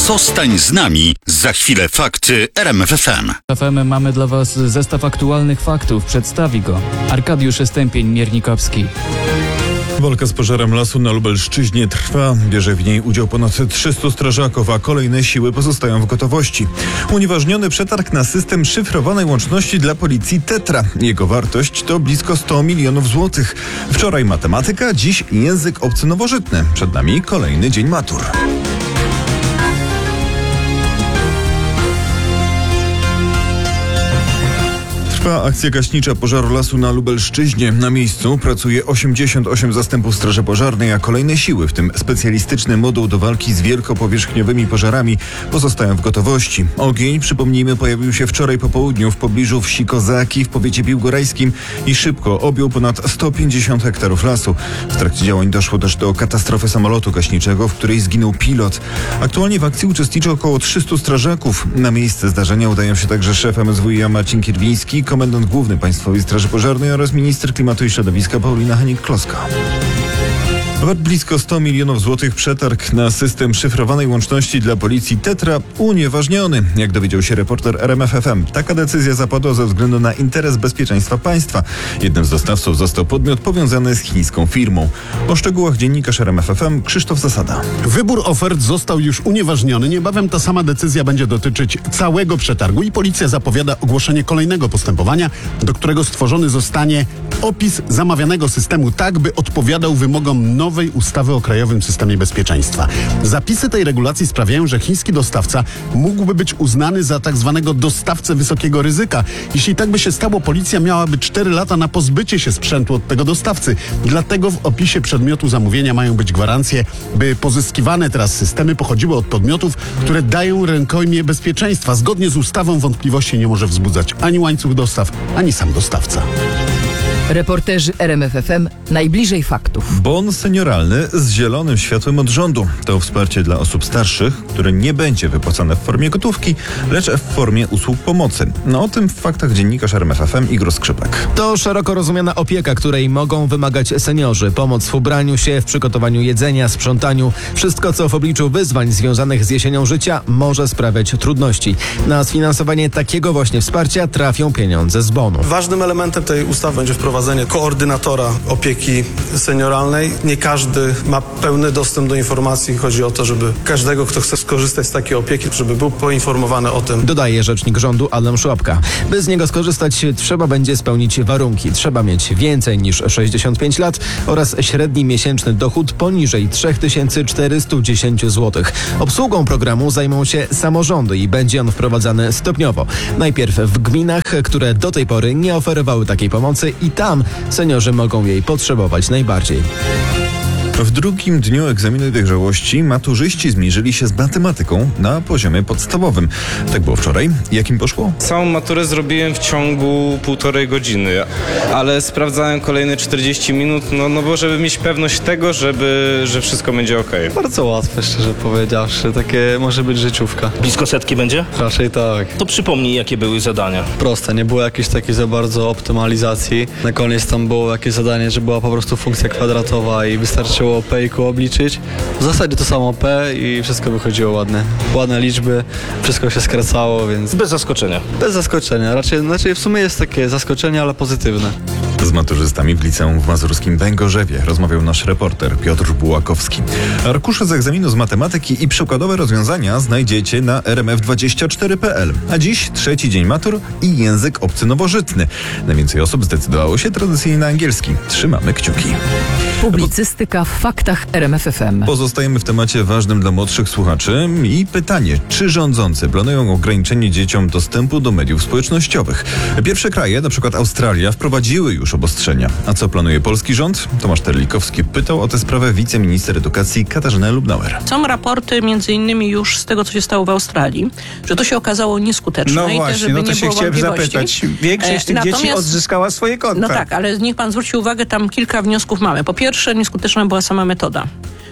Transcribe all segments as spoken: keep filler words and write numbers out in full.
Zostań z nami. Za chwilę fakty R M F F M. F M mamy dla Was zestaw aktualnych faktów. Przedstawi go Arkadiusz Stępień-Miernikowski. Walka z pożarem lasu na Lubelszczyźnie trwa. Bierze w niej udział ponad trzystu strażaków, a kolejne siły pozostają w gotowości. Unieważniony przetarg na system szyfrowanej łączności dla policji Tetra. Jego wartość to blisko sto milionów złotych. Wczoraj matematyka, dziś język obcy nowożytny. Przed nami kolejny dzień matur. Trwa akcja gaśnicza pożaru lasu na Lubelszczyźnie. Na miejscu pracuje osiemdziesiąt osiem zastępów straży pożarnej, a kolejne siły, w tym specjalistyczny moduł do walki z wielkopowierzchniowymi pożarami, pozostają w gotowości. Ogień, przypomnijmy, pojawił się wczoraj po południu w pobliżu wsi Kozaki w powiecie biłgorajskim i szybko objął ponad sto pięćdziesiąt hektarów lasu. W trakcie działań doszło też do katastrofy samolotu gaśniczego, w której zginął pilot. Aktualnie w akcji uczestniczy około trzystu strażaków. Na miejsce zdarzenia udają się także szef M S W iA Marcin Kierwiński, komendant główny Państwowej Straży Pożarnej oraz minister klimatu i środowiska Paulina Hennig-Kloska. Wart blisko sto milionów złotych przetarg na system szyfrowanej łączności dla policji Tetra unieważniony. Jak dowiedział się reporter R M F F M, taka decyzja zapadła ze względu na interes bezpieczeństwa państwa. Jednym z dostawców został podmiot powiązany z chińską firmą. O szczegółach dziennikarz R M F F M Krzysztof Zasada. Wybór ofert został już unieważniony. Niebawem ta sama decyzja będzie dotyczyć całego przetargu i policja zapowiada ogłoszenie kolejnego postępowania, do którego stworzony zostanie opis zamawianego systemu tak, by odpowiadał wymogom nowej ustawy o Krajowym Systemie Bezpieczeństwa. Zapisy tej regulacji sprawiają, że chiński dostawca mógłby być uznany za tak zwanego dostawcę wysokiego ryzyka. Jeśli tak by się stało, policja miałaby cztery lata na pozbycie się sprzętu od tego dostawcy. Dlatego w opisie przedmiotu zamówienia mają być gwarancje, by pozyskiwane teraz systemy pochodziły od podmiotów, które dają rękojmię bezpieczeństwa. Zgodnie z ustawą wątpliwości nie może wzbudzać ani łańcuch dostaw, ani sam dostawca. Reporterzy R M F F M najbliżej faktów. Bon senioralny z zielonym światłem od rządu. To wsparcie dla osób starszych, które nie będzie wypłacane w formie gotówki, lecz w formie usług pomocy. No o tym w faktach dziennikarz R M F F M Igor Skrzypek. To szeroko rozumiana opieka, której mogą wymagać seniorzy. Pomoc w ubraniu się, w przygotowaniu jedzenia, sprzątaniu. Wszystko, co w obliczu wyzwań związanych z jesienią życia może sprawiać trudności. Na sfinansowanie takiego właśnie wsparcia trafią pieniądze z bonu. Ważnym elementem tej ustawy będzie wprowadzenie koordynatora opieki senioralnej. Nie każdy ma pełny dostęp do informacji. Chodzi o to, żeby każdego, kto chce skorzystać z takiej opieki, żeby był poinformowany o tym. Dodaje rzecznik rządu Adam Szłapka. By z niego skorzystać, trzeba będzie spełnić warunki. Trzeba mieć więcej niż sześćdziesiąt pięć lat oraz średni miesięczny dochód poniżej trzy tysiące czterysta dziesięć złotych. Obsługą programu zajmą się samorządy i będzie on wprowadzany stopniowo. Najpierw w gminach, które do tej pory nie oferowały takiej pomocy i tam seniorzy mogą jej potrzebować najbardziej. W drugim dniu egzaminu dojrzałości maturzyści zmierzyli się z matematyką na poziomie podstawowym. Tak było wczoraj. Jak im poszło? Całą maturę zrobiłem w ciągu półtorej godziny, ale sprawdzałem kolejne czterdzieści minut, no, no bo żeby mieć pewność tego, żeby, że wszystko będzie okej. Bardzo łatwe, szczerze powiedziawszy. Takie może być życiówka. Blisko setki będzie? Raczej tak. To przypomnij, jakie były zadania. Proste, nie było jakiejś takiej za bardzo optymalizacji. Na koniec tam było jakieś zadanie, że była po prostu funkcja kwadratowa i wystarczyło P i Q obliczyć. W zasadzie to samo P i wszystko wychodziło ładne. Ładne liczby, wszystko się skracało, więc... Bez zaskoczenia. Bez zaskoczenia. Raczej, znaczy w sumie jest takie zaskoczenie, ale pozytywne. Z maturzystami w liceum w mazurskim Węgorzewie rozmawiał nasz reporter Piotr Bułakowski. Arkusze z egzaminu z matematyki i przykładowe rozwiązania znajdziecie na r m f dwadzieścia cztery kropka p l. A dziś trzeci dzień matur i język obcy nowożytny. Najwięcej osób zdecydowało się tradycyjnie na angielski. Trzymamy kciuki. Publicystyka w faktach R M F F M. Pozostajemy w temacie ważnym dla młodszych słuchaczy i pytanie, czy rządzący planują ograniczenie dzieciom dostępu do mediów społecznościowych? Pierwsze kraje, na przykład Australia, wprowadziły już obostrzenia. A co planuje polski rząd? Tomasz Terlikowski pytał o tę sprawę wiceminister edukacji Katarzynę Lubnauer. Są raporty między innymi już z tego, co się stało w Australii, że to się okazało nieskuteczne. No i właśnie, te, no to się chciałem zapytać. Większość tych Natomiast, dzieci odzyskała swoje konta. No tak, ale niech pan zwróci uwagę, tam kilka wniosków mamy. Po pierwsze, nieskuteczna była sama metoda.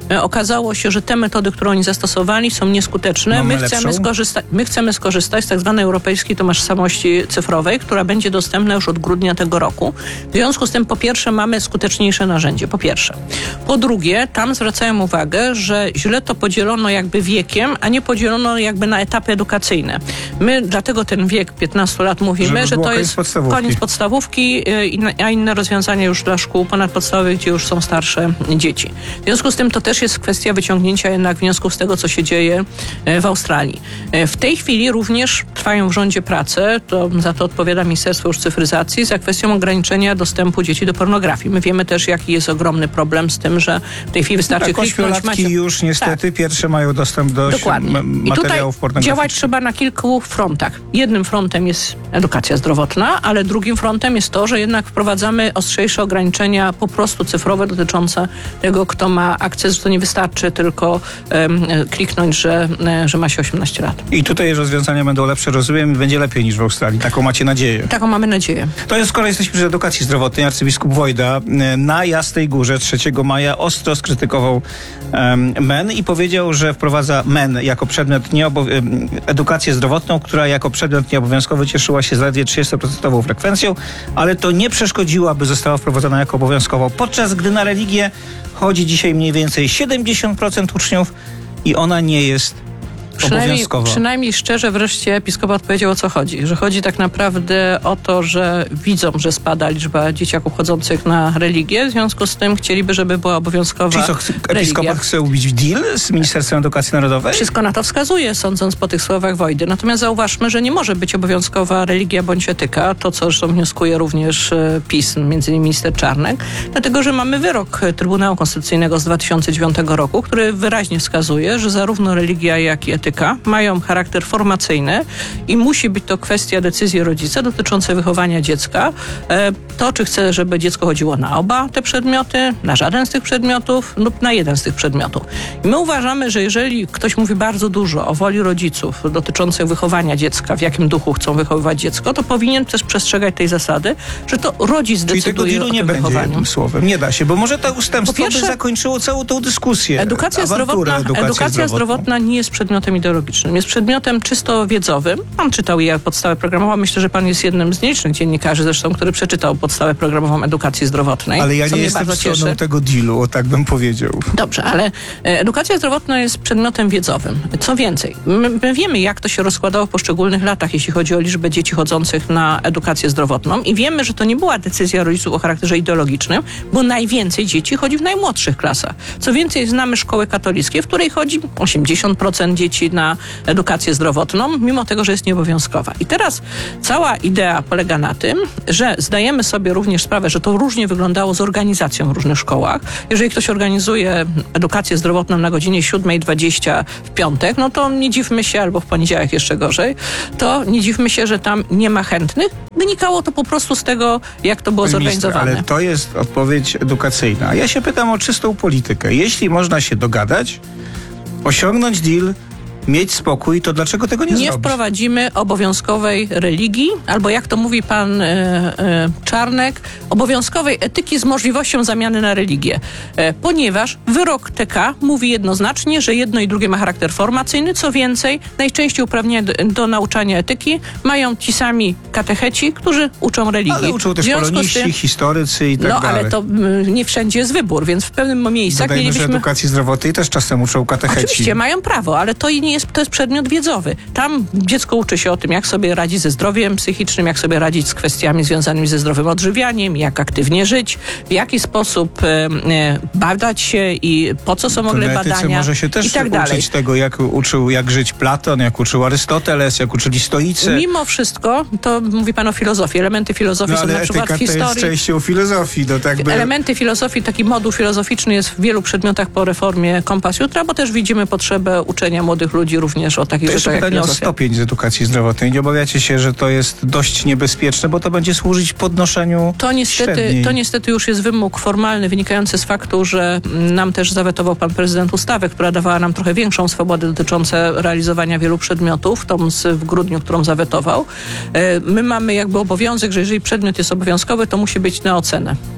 e, okazało się, że te metody, które oni zastosowali, są nieskuteczne. Mamy My chcemy, lepszą? skorzysta- my chcemy skorzystać z tak zwanej europejskiej tożsamości cyfrowej, która będzie dostępna już od grudnia tego roku. W związku z tym, po pierwsze, mamy skuteczniejsze narzędzie. Po pierwsze. Po drugie, tam zwracają uwagę, że źle to podzielono jakby wiekiem, a nie podzielono jakby na etapy edukacyjne. My dlatego ten wiek piętnastu lat mówimy, Żeby że było to koniec jest podstawówki. koniec podstawówki, y, inne- a inne rozwiązania już dla szkół ponadpodstawowych, gdzie już są starsze dzieci. W związku z tym to też jest kwestia wyciągnięcia jednak wniosków z tego, co się dzieje y, w Australii. Y, W tej chwili również trwają w rządzie prace, to za to odpowiada Ministerstwo już Cyfryzacji, za kwestią ograniczenia dostępu dzieci do pornografii. My wiemy też, jaki jest ogromny problem z tym, że w tej chwili wystarczy Tak, kliknąć. ośmiolatki macie- już niestety pierwsze mają dostęp do Dokładnie. m- I tutaj materiałów pornograficznych. działać trzeba na kilku frontach. Jednym frontem jest edukacja zdrowotna, ale drugim frontem jest to, że jednak wprowadzamy ostrzejsze ograniczenia po prostu cyfrowe dotyczące tego, kto ma akces, że to nie wystarczy tylko um, kliknąć, że, że ma się osiemnaście lat. I tutaj rozwiązania będą lepsze, rozumiem, i będzie lepiej niż w Australii. Taką macie nadzieję. Taką mamy nadzieję. To jest, skoro jesteśmy przy edukacji zdrowotnej, arcybiskup Wojda e, na Jasnej Górze trzeciego maja ostro skrytykował um, M E N i powiedział, że wprowadza M E N jako przedmiot nieobow- em, edukację zdrowotną, która jako przedmiot nieobowiązkowy cieszyła się zaledwie trzydzieści procent frekwencją, ale to nie przeszkodziło, aby została wprowadzona jako obowiązkowa. Podczas gdy na religię chodzi dzisiaj mniej więcej siedemdziesiąt procent uczniów i ona nie jest Przynajmniej, obowiązkowa. przynajmniej szczerze wreszcie episkopat powiedział, o co chodzi. Że chodzi tak naprawdę o to, że widzą, że spada liczba dzieciaków chodzących na religię, w związku z tym chcieliby, żeby była obowiązkowa Czyli co, ch- religia. episkopat chce ubić deal z Ministerstwem Edukacji Narodowej? Wszystko na to wskazuje, sądząc po tych słowach Wojdy. Natomiast zauważmy, że nie może być obowiązkowa religia bądź etyka, to co zresztą wnioskuje również e, PiS, między innymi minister Czarnek, dlatego, że mamy wyrok Trybunału Konstytucyjnego z dwa tysiące dziewiątego roku, który wyraźnie wskazuje, że zarówno religia, jak i etyka mają charakter formacyjny i musi być to kwestia decyzji rodzica dotyczącej wychowania dziecka. E, to, czy chce, żeby dziecko chodziło na oba te przedmioty, na żaden z tych przedmiotów lub na jeden z tych przedmiotów. I my uważamy, że jeżeli ktoś mówi bardzo dużo o woli rodziców dotyczącej wychowania dziecka, w jakim duchu chcą wychowywać dziecko, to powinien też przestrzegać tej zasady, że to rodzic Czyli tego decyduje dealu o nie tym będzie wychowaniu. jednym słowem. Nie da się, bo może to ustępstwo Po pierwsze, by zakończyło całą tą dyskusję. Edukacja Awanturę, zdrowotna, edukację edukacja zdrowotna nie jest przedmiotem ideologicznym. Jest przedmiotem czysto wiedzowym. Pan czytał jej podstawę programową. Myślę, że pan jest jednym z nielicznych dziennikarzy zresztą, który przeczytał podstawę programową edukacji zdrowotnej. Ale ja co nie mnie jestem bardzo stroną cieszy. tego dealu, o tak bym powiedział. Dobrze, ale e, edukacja zdrowotna jest przedmiotem wiedzowym. Co więcej, my, my wiemy, jak to się rozkładało w poszczególnych latach, jeśli chodzi o liczbę dzieci chodzących na edukację zdrowotną i wiemy, że to nie była decyzja rodziców o charakterze ideologicznym, bo najwięcej dzieci chodzi w najmłodszych klasach. Co więcej, znamy szkoły katolickie, w której chodzi osiemdziesiąt procent dzieci na edukację zdrowotną, mimo tego, że jest nieobowiązkowa. I teraz cała idea polega na tym, że zdajemy sobie również sprawę, że to różnie wyglądało z organizacją w różnych szkołach. Jeżeli ktoś organizuje edukację zdrowotną na godzinie siódma dwadzieścia w piątek, no to nie dziwmy się, albo w poniedziałek jeszcze gorzej, to nie dziwmy się, że tam nie ma chętnych. Wynikało to po prostu z tego, jak to było Pani minister, zorganizowane. ale to jest odpowiedź edukacyjna. Ja się pytam o czystą politykę. Jeśli można się dogadać, osiągnąć deal, mieć spokój, to dlaczego tego nie, Nie zrobić? wprowadzimy obowiązkowej religii, albo jak to mówi pan e, e, Czarnek, obowiązkowej etyki z możliwością zamiany na religię. E, ponieważ wyrok T K mówi jednoznacznie, że jedno i drugie ma charakter formacyjny. Co więcej, najczęściej uprawnienia do, do nauczania etyki mają ci sami katecheci, którzy uczą religii. Ale uczą też W związku z poloniści, tym- historycy i tak No, dalej. ale to mm, nie wszędzie jest wybór, więc w pewnym miejscach Dodajmy, że mielibyśmy... edukacji zdrowotnej też czasem uczą katecheci. Oczywiście, mają prawo, ale to nie jest, to jest przedmiot wiedzowy. Tam dziecko uczy się o tym, jak sobie radzić ze zdrowiem psychicznym, jak sobie radzić z kwestiami związanymi ze zdrowym odżywianiem, jak aktywnie żyć, w jaki sposób e, e, badać się i po co są w To ogóle na etyce badania może się też i tak dalej. uczyć tego, jak uczył, jak żyć Platon, jak uczył Arystoteles, jak uczyli stoicy. Mimo wszystko, to mówi pan o filozofii. Elementy filozofii No są ale na przykład etyka w historii. to jest częścią filozofii. No tak by... Elementy filozofii, taki moduł filozoficzny jest w wielu przedmiotach po reformie Kompas Jutra, bo też widzimy potrzebę uczenia młodych ludzi również o takich To jeszcze rzeczach jak pytanie o filozofia. stopień z edukacji zdrowotnej. Nie obawiacie się, że to jest dość niebezpieczne, bo to będzie służyć podnoszeniu To niestety, średniej. to niestety już jest wymóg formalny wynikający z faktu, że nam też zawetował pan prezydent ustawę, która dawała nam trochę większą swobodę dotyczącą realizowania wielu przedmiotów, tą z, w grudniu, którą zawetował. E, My mamy jakby obowiązek, że jeżeli przedmiot jest obowiązkowy, to musi być na ocenę.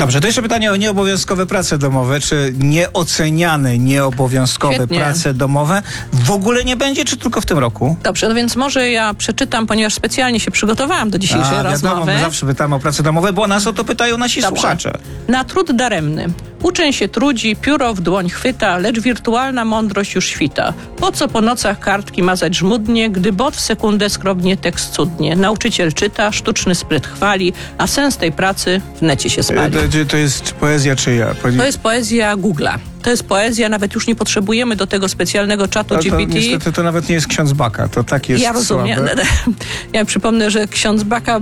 Dobrze, to jeszcze pytanie o nieobowiązkowe prace domowe. Czy nieoceniane nieobowiązkowe Świetnie. prace domowe w ogóle nie będzie, czy tylko w tym roku? Dobrze, no więc może ja przeczytam, ponieważ specjalnie się przygotowałam do dzisiejszej A, wiadomo, rozmowy. my zawsze pytamy o prace domowe, bo nas o to pytają nasi Dobrze. słuchacze. Na trud daremny. Uczeń się trudzi, pióro w dłoń chwyta, lecz wirtualna mądrość już świta. Po co po nocach kartki mazać żmudnie, gdy bot w sekundę skrobnie tekst cudnie. Nauczyciel czyta, sztuczny spryt chwali, a sens tej pracy w necie się spali. To, to jest poezja czyja? To jest poezja Google'a. To jest poezja, nawet już nie potrzebujemy do tego specjalnego czatu to, G to, P T. niestety to nawet nie jest ksiądz Baka, to tak jest Ja rozumiem. słabe. Ja przypomnę, że ksiądz Baka,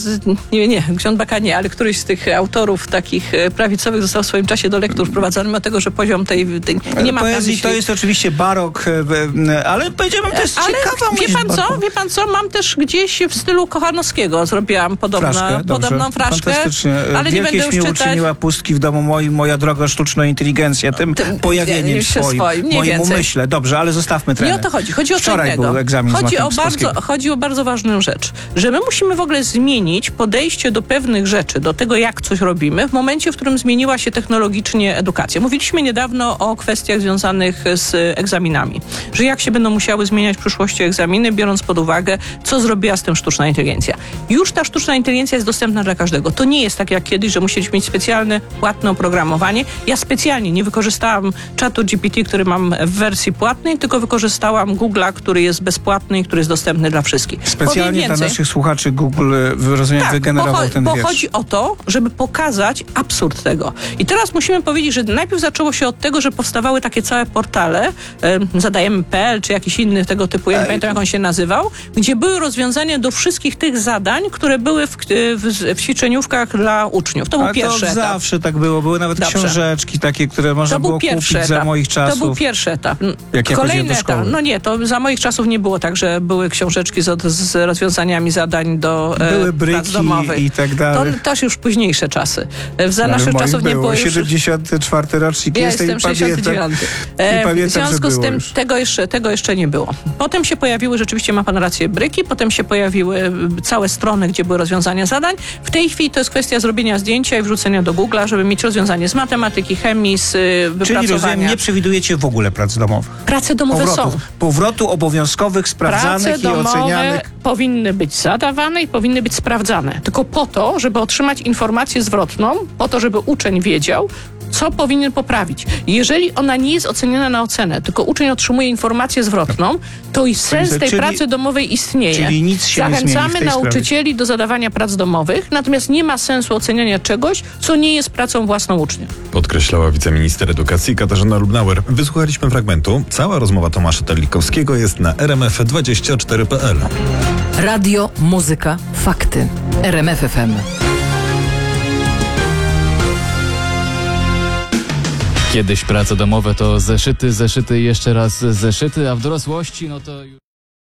nie, nie, ksiądz Baka nie, ale któryś z tych autorów takich prawicowych został w swoim czasie do lektur wprowadzony, mimo tego, że poziom tej, tej nie ma poezji myśli. to jest oczywiście barok, ale powiedziałbym, to jest ale ciekawa wie myśl pan co? baroko. Wie pan co? Mam też gdzieś w stylu Kochanowskiego zrobiłam podobne, Fraszkę, podobną fraszkę, fantastycznie. ale nie Wielkieś będę mi już czytać. uczyniła pustki w domu moim, moja droga sztuczna inteligencja, tym, Tym pojawieniem się swoim, swoim, mniej moim więcej. umyśle. Dobrze, ale zostawmy Nie trener. o to chodzi. Chodzi o co Wczoraj innego. był egzamin z Chodzi o, matem z bardzo, polskiego. chodzi o bardzo ważną rzecz, że my musimy w ogóle zmienić podejście do pewnych rzeczy, do tego, jak coś robimy, w momencie, w którym zmieniła się technologicznie edukacja. Mówiliśmy niedawno o kwestiach związanych z egzaminami, że jak się będą musiały zmieniać w przyszłości egzaminy, biorąc pod uwagę, co zrobiła z tym sztuczna inteligencja. Już ta sztuczna inteligencja jest dostępna dla każdego. To nie jest tak jak kiedyś, że musieliśmy mieć specjalne, płatne oprogramowanie. Ja specjalnie nie wykorzystałam czatu G P T, który mam w wersji płatnej, tylko wykorzystałam Google'a, który jest bezpłatny i który jest dostępny dla wszystkich. Specjalnie Powiem dla więcej. naszych słuchaczy Google, rozumiem, Tak, wygenerował bo, ten bo wiersz. chodzi o to, żeby pokazać absurd tego. I teraz musimy powiedzieć, że najpierw zaczęło się od tego, że powstawały takie całe portale, e, zadajemy kropka p l czy jakiś inny tego typu, ja nie pamiętam jak on się nazywał, gdzie były rozwiązania do wszystkich tych zadań, które były w, w, w ćwiczeniówkach dla uczniów. To był Ale pierwszy to etap. zawsze tak było. Były nawet Dobrze. książeczki takie, które można To był było pierwszy kupić etap. za moich czasów. To był pierwszy etap. Jak ja chodziłem Kolejny do szkoły. etap. No nie, to za moich czasów nie było tak, że były książeczki z, z rozwiązaniami zadań do e, Były prac bryki domowych. i tak dalej. To też już późniejsze czasy. E, Za Ale naszych moich czasów nie było. było już... siedemdziesiąty czwarty rocznik Ja jestem jestem i pamiętam, sześćdziesiąty dziewiąty. i E, w pamiętam, że związku z było tym już. tego jeszcze, tego jeszcze nie było. Potem się pojawiły, rzeczywiście ma pan rację, bryki, potem się pojawiły całe strony, gdzie były rozwiązania zadań. W tej chwili to jest kwestia zrobienia zdjęcia i wrzucenia do Google'a, żeby mieć rozwiązanie z matematyki, chemii, z y, Czyli wypracowania. rozumiem, nie przewidujecie w ogóle prac domowych. Prace domowe Powrotu, są. powrotu obowiązkowych, sprawdzanych Prace i domowe ocenianych. powinny być zadawane i powinny być sprawdzane. Tylko po to, żeby otrzymać informację zwrotną, po to, żeby uczeń wiedział, co powinien poprawić. Jeżeli ona nie jest oceniana na ocenę, tylko uczeń otrzymuje informację zwrotną, to i sens tej czyli- pracy domowej istnieje. czyli nic się nie zmieni w Zachęcamy tej nauczycieli do zadawania prac domowych, natomiast nie ma sensu oceniania czegoś, co nie jest pracą własną ucznia. Podkreślała wiceminister edukacji Katarzyna Lubnauer. Wysłuchaliśmy fragmentu. Cała rozmowa Tomasza Terlikowskiego jest na r m f dwadzieścia cztery kropka p l. Radio, muzyka, fakty. R M F F M. Kiedyś prace domowe to zeszyty, zeszyty i jeszcze raz zeszyty, a w dorosłości no to już...